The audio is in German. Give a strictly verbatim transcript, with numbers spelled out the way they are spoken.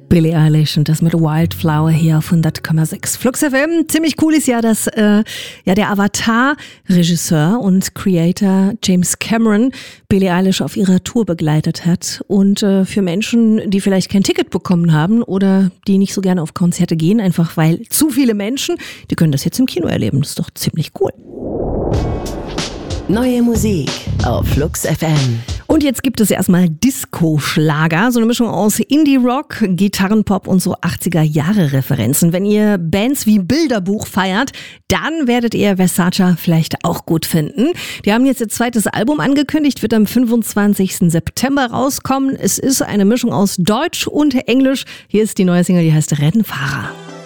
Billie Eilish und das mit Wildflower hier auf hundert Komma sechs Flux F M. Ziemlich cool ist ja, dass äh, ja der Avatar-Regisseur und Creator James Cameron Billie Eilish auf ihrer Tour begleitet hat. Und äh, für Menschen, die vielleicht kein Ticket bekommen haben oder die nicht so gerne auf Konzerte gehen, einfach weil zu viele Menschen, die können das jetzt im Kino erleben. Das ist doch ziemlich cool. Neue Musik auf Flux F M. Und jetzt gibt es erstmal Disco-Schlager, so eine Mischung aus Indie-Rock, Gitarrenpop und so achtziger-Jahre-Referenzen. Wenn ihr Bands wie Bilderbuch feiert, dann werdet ihr Versace vielleicht auch gut finden. Die haben jetzt ihr zweites Album angekündigt, wird am fünfundzwanzigsten September rauskommen. Es ist eine Mischung aus Deutsch und Englisch. Hier ist die neue Single, die heißt Rennfahrer.